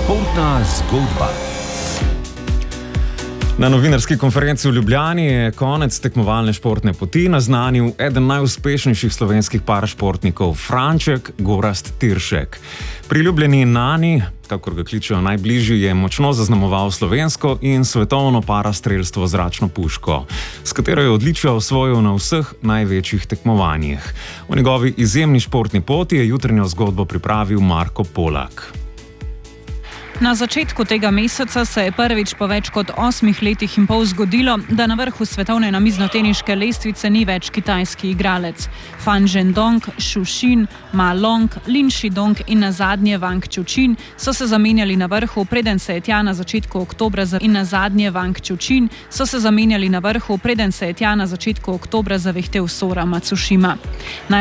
Športna zgodba. Na novinarski konferenci v Ljubljani je konec tekmovalne športne poti naznanil eden najuspešnejših slovenskih parašportnikov, Franček Gorazd Tiršek. Priljubljeni Nani, kakor ga kličejo najbližji, je močno zaznamoval slovensko in svetovno parastrelstvo zračno puško, s katero je odličja osvojil na vseh največjih tekmovanjih. O njegovi izjemni športni poti je jutranjo zgodbo pripravil Marko Polak. Na začetku tega meseca se je prvič po več kot 8 letih in pol zgodilo, da na vrhu svetovne namiznoteniške lestvice ni več kitajski igralec. Fan Zhendong, Xu Xin, Ma Long, Lin Shidong in nazadnje Wang Chuqin so se zamenjali na vrhu, preden se je tja na začetku oktobra zavihtel Sora Matsushima.